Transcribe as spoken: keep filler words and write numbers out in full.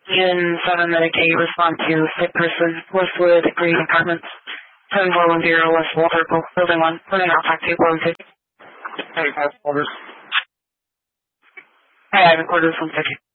In seven Medicaid, respond to sick person, Westwood Green Apartments, seven four one zero West Walter, Building one, Building Alpha two one fifty. Hey, pass orders. Hey, I have quarters one fifty.